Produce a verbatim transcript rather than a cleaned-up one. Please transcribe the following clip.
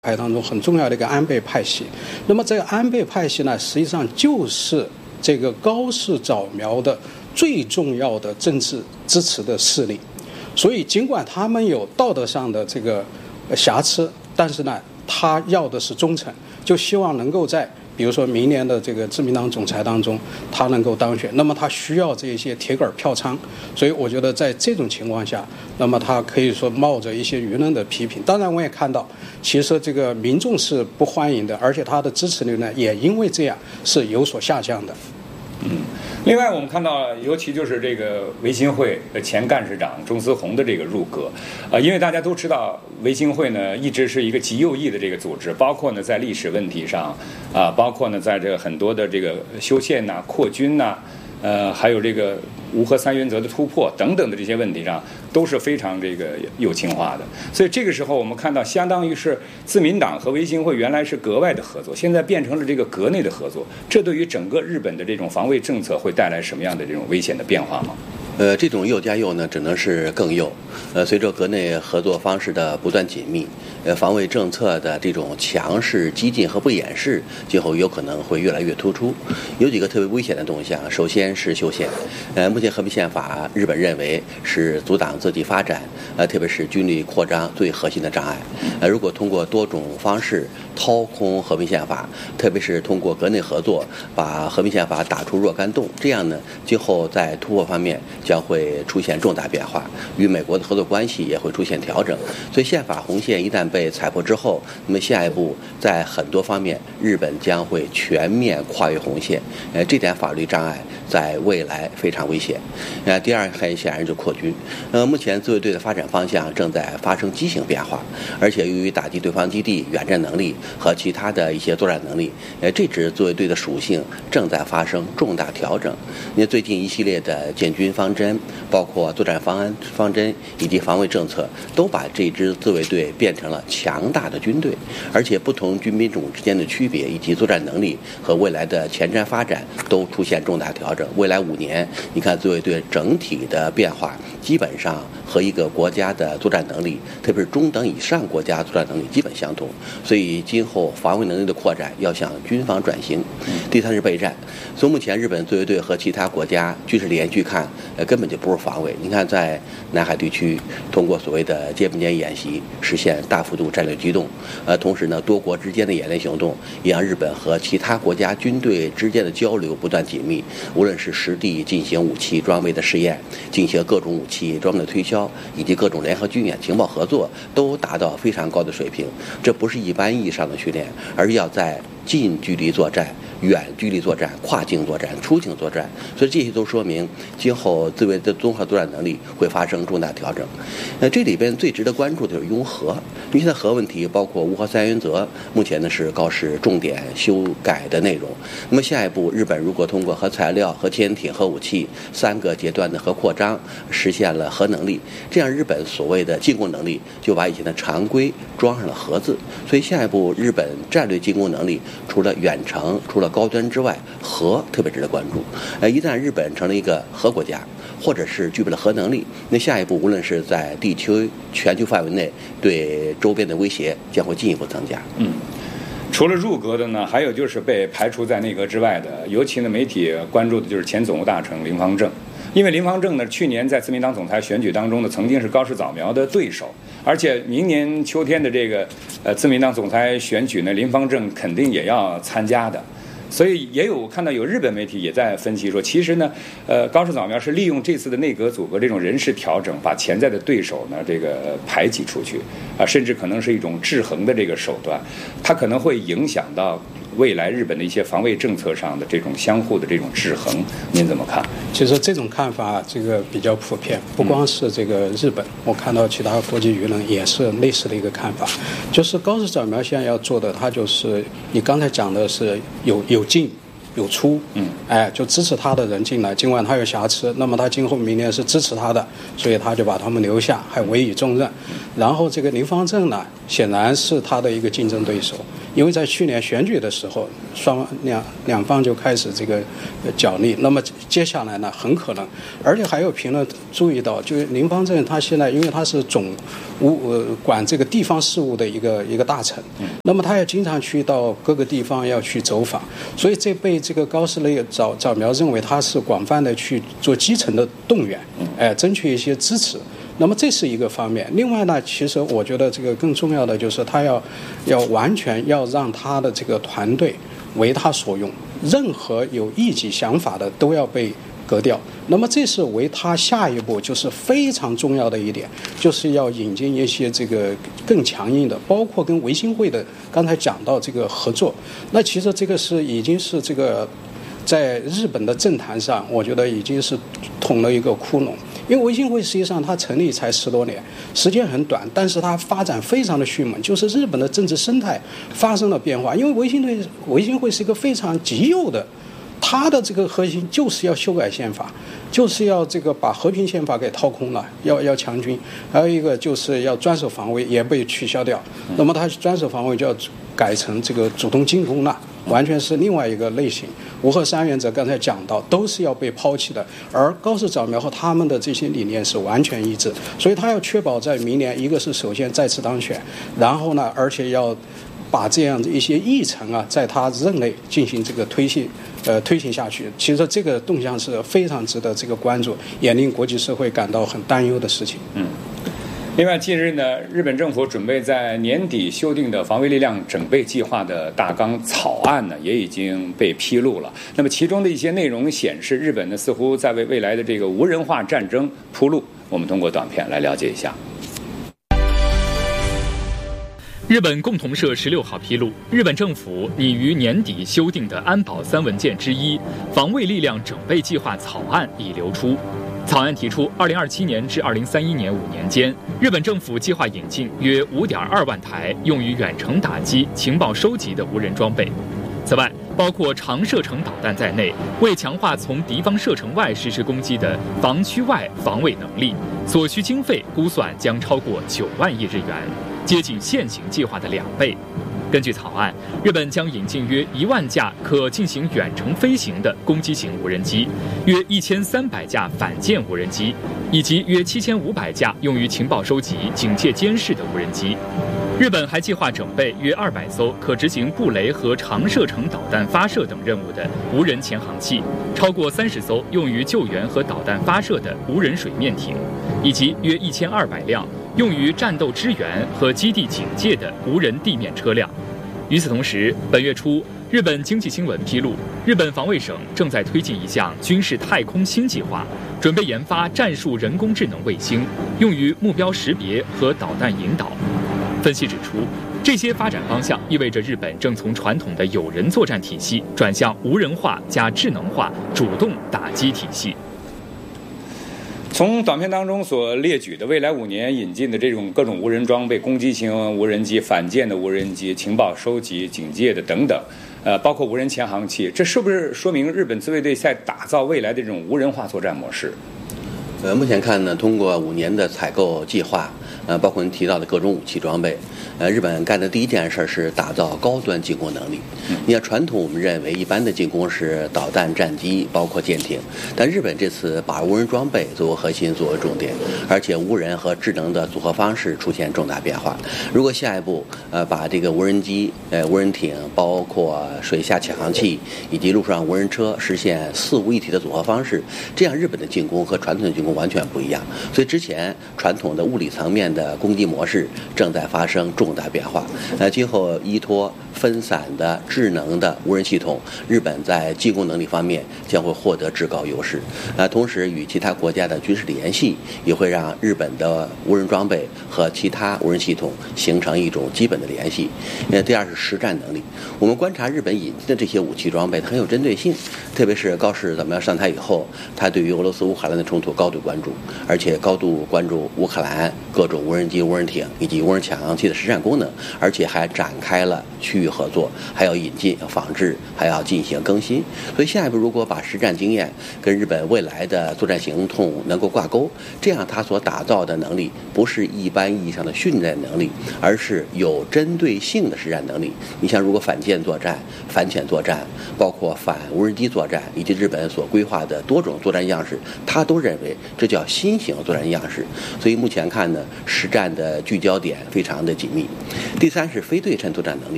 派当中很重要的一个安倍派系。那么这个安倍派系呢，实际上就是这个高市早苗的最重要的政治支持的势力。所以尽管他们有道德上的这个瑕疵，但是呢，他要的是忠诚，就希望能够在比如说明年的这个自民党总裁当中，他能够当选，那么他需要这些铁杆票仓，所以我觉得在这种情况下，那么他可以说冒着一些舆论的批评。当然，我也看到，其实这个民众是不欢迎的，而且他的支持率呢，也因为这样是有所下降的。 嗯，另外我们看到，尤其就是这个维新会的前干事长钟思宏的这个入阁，啊、呃，因为大家都知道，维新会呢一直是一个极右翼的这个组织，包括呢在历史问题上，啊、呃，包括呢在这个很多的这个修宪呐、扩军呐、呃，还有这个无核三原则的突破等等的这些问题上，都是非常这个右倾化的。所以这个时候我们看到，相当于是自民党和维新会原来是格外的合作，现在变成了这个阁内的合作。这对于整个日本的这种防卫政策会带来什么样的这种危险的变化吗？ 呃，这种右加右呢，只能是更右。呃，随着国内合作方式的不断紧密，呃，防卫政策的这种强势、激进和不掩饰，今后有可能会越来越突出。有几个特别危险的动向，首先是修宪。呃，目前和平宪法，日本认为是阻挡自己发展，呃，特别是军力扩张最核心的障碍。呃，如果通过多种方式掏空和平宪法，特别是通过国内合作把和平宪法打出若干洞，这样呢，今后在突破方面将会出现重大变化，与美国的合作关系也会出现调整。所以宪法红线一旦被踩破之后，那么下一步在很多方面，日本将会全面跨越红线。呃，这点法律障碍在未来非常危险。呃，第二很显然就是扩军。呃，目前自卫队的发展方向正在发生畸形变化，而且由于打击对方基地、远战能力和其他的一些作战能力，呃，这支自卫队的属性正在发生重大调整。因为最近一系列的建军方针，包括作战方案方针以及防卫政策，都把这支自卫队变成了强大的军队，而且不同军兵种之间的区别以及作战能力和未来的前瞻发展都出现重大调整。未来五年，你看自卫队整体的变化，基本上和一个国家的作战能力，特别是中等以上国家作战能力基本相同。所以今后防卫能力的扩展要向军方转型。第三是备战。从目前日本自卫队和其他国家军事联去看，呃，根本就不是防卫。你看，在南海地区通过所谓的肩并肩演习，实现大幅度战略机动。呃，同时呢，多国之间的演练行动也让日本和其他国家军队之间的交流不断紧密。无论是实地进行武器装备的试验，进行各种武器装备的推销，以及各种联合军演情报合作，都达到非常高的水平。这不是一般意义上的训练，而是要在近距离作战、远距离作战、跨境作战、出境作战，所以这些都说明今后自卫的综合作战能力会发生重大调整。那这里边最值得关注的就是拥核，因为现在核问题包括无核三原则，目前呢是高市重点修改的内容。那么下一步，日本如果通过核材料、核潜艇、核武器三个阶段的核扩张，实现了核能力，这样日本所谓的进攻能力就把以前的常规装上了核字。所以下一步，日本战略进攻能力除了远程、除了高端之外，核特别值得关注。呃，一旦日本成了一个核国家，或者是具备了核能力，那下一步无论是在地区、全球范围内，对周边的威胁将会进一步增加。 嗯。除了入阁的呢，还有就是被排除在内阁之外的，尤其呢媒体关注的就是前总务大臣林芳正。因为林芳正呢，去年在自民党总裁选举当中呢，曾经是高市早苗的对手，而且明年秋天的这个呃自民党总裁选举呢，林芳正肯定也要参加的。所以也有看到有日本媒体也在分析说，其实呢，呃，高市早苗是利用这次的内阁组阁这种人事调整，把潜在的对手呢这个排挤出去，啊，甚至可能是一种制衡的这个手段，它可能会影响到未来日本的一些防卫政策上的这种相互的这种制衡，您怎么看？ 其实这种看法这个比较普遍，不光是这个日本，我看到其他国际舆论也是类似的一个看法，就是高市早苗现在要做的，他就是你刚才讲的是有有进有出，嗯，哎，就支持他的人进来，尽管他有瑕疵，那么他今后明年是支持他的，所以他就把他们留下，还委以重任。然后这个林芳正呢，显然是他的一个竞争对手， 因为在去年选举的时候，双两两方就开始这个角力。那么接下来呢，很可能，而且还有评论注意到，就是林方正他现在因为他是总务呃管这个地方事务的一个一个大臣，那么他也经常去到各个地方要去走访，所以这被这个高市类早早苗认为他是广泛的去做基层的动员，哎，争取一些支持。那么这是一个方面。另外呢，其实我觉得这个更重要的就是他要要完全要让他的这个团队为他所用，任何有异己想法的都要被革掉。那么这是为他下一步就是非常重要的一点，就是要引进一些这个更强硬的，包括跟维新会的刚才讲到这个合作。那其实这个是已经是这个在日本的政坛上，我觉得已经是捅了一个窟窿。因为维新会实际上它成立才十多年，时间很短，但是它发展非常的迅猛，就是日本的政治生态发生了变化。因为维新会维新会是一个非常极右的，它的这个核心就是要修改宪法，就是要这个把和平宪法给掏空了，要要强军，还有一个就是要专守防卫也被取消掉。那么它专守防卫就要改成这个主动进攻了，完全是另外一个类型。五和三原则刚才讲到都是要被抛弃的，而高市早苗和他们的这些理念是完全一致，所以他要确保在明年，一个是首先再次当选，然后呢，而且要把这样的一些议程啊，在他任内进行这个推行，呃，推行下去。其实这个动向是非常值得这个关注，也令国际社会感到很担忧的事情。 嗯。另外，近日呢，日本政府准备在年底修订的防卫力量整备计划的大纲草案呢，也已经被披露了。那么，其中的一些内容显示，日本呢似乎在为未来的这个无人化战争铺路。我们通过短片来了解一下。 日本共同社十六号披露，日本政府拟于年底修订的安保三文件之一《防卫力量整备计划》草案已流出。草案提出，二零二七年至二零三一年五年间，日本政府计划引进约五点二万台用于远程打击、情报收集的无人装备。此外，包括长射程导弹在内，为强化从敌方射程外实施攻击的防区外防卫能力，所需经费估算将超过九万亿日元，接近现行计划的两倍。根据草案，日本将引进约一万架可进行远程飞行的攻击型无人机，约一千三百架反舰无人机，以及约七千五百架用于情报收集、警戒监视的无人机。日本还计划整备约二百艘可执行布雷和长射程导弹发射等任务的无人潜航器，超过三十艘用于救援和导弹发射的无人水面艇，以及约一千二百辆用于战斗支援和基地警戒的无人地面车辆。与此同时，本月初，日本经济新闻披露，日本防卫省正在推进一项军事太空新计划，准备研发战术人工智能卫星，用于目标识别和导弹引导。分析指出，这些发展方向意味着日本正从传统的有人作战体系转向无人化加智能化主动打击体系。 从短片当中所列举的未来五年引进的这种各种无人装备、攻击型无人机、反舰的无人机、情报收集、警戒的等等，呃，包括无人潜航器，这是不是说明日本自卫队在打造未来的这种无人化作战模式？ 呃，目前看呢，通过五年的采购计划，呃，包括您提到的各种武器装备，呃，日本干的第一件事是打造高端进攻能力。你看，传统我们认为一般的进攻是导弹、战机，包括舰艇，但日本这次把无人装备作为核心，作为重点，而且无人和智能的组合方式出现重大变化。如果下一步呃把这个无人机、呃无人艇，包括水下潜航器以及陆上无人车实现四无一体的组合方式，这样日本的进攻和传统的进攻完全不一样。所以之前传统的物理层面的攻击模式正在发生重大变化。呃，今后依托分散的智能的无人系统，日本在进攻能力方面将会获得至高优势。呃，同时与其他国家的军事联系也会让日本的无人装备和其他无人系统形成一种基本的联系。呃，第二是实战能力。我们观察日本引进的这些武器装备，它很有针对性，特别是高市早苗上台以后，他对于俄罗斯乌克兰的冲突高度关注，而且高度关注乌克兰各种无人机、无人艇以及无人抢样器的实战功能，而且还展开了区域合作，还要引进、仿制，还要进行更新。所以下一步如果把实战经验跟日本未来的作战行动能够挂钩，这样它所打造的能力不是一般意义上的训练能力，而是有针对性的实战能力。你像如果反舰作战、反潜作战，包括反无人机作战，以及日本所规划的多种作战样式，他都认为这叫新型作战样式。所以目前看呢，实战的聚焦点非常的紧密。第三是非对称作战能力。